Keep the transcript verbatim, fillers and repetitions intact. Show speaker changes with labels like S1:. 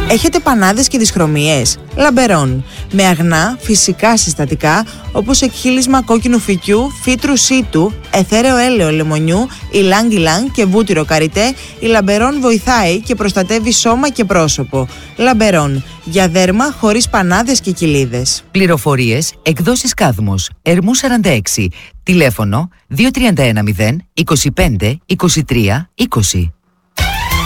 S1: Έχετε πανάδες και δυσχρωμίες? Λαμπερόν. Με αγνά, φυσικά συστατικά όπως εκχύλισμα κόκκινου φυκιού, φύτρου σίτου, αιθέρεο έλαιο λεμονιού, ιλάνγκ ιλάνγκ και βούτυρο καριτέ, η Λαμπερόν βοηθάει και προστατεύει σώμα και πρόσωπο. Λαμπερόν. Για δέρμα χωρίς πανάδες και κοιλίδες.
S2: Πληροφορίες, εκδόσεις Κάδμος, Ερμού σαράντα έξι, τηλέφωνο δύο τρία ένα μηδέν είκοσι πέντε είκοσι τρία είκοσι.